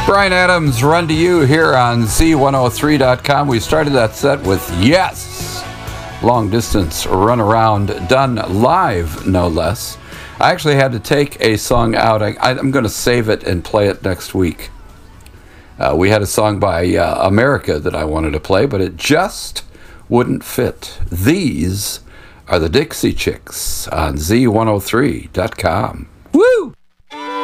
Brian Adams, Run to You here on Z103.com. We started that set with Yes, Long Distance Run Around, done live, no less. I actually had to take a song out. I'm going to save it and play it next week. We had a song by America that I wanted to play, but it just wouldn't fit. These are the Dixie Chicks on Z103.com. Woo!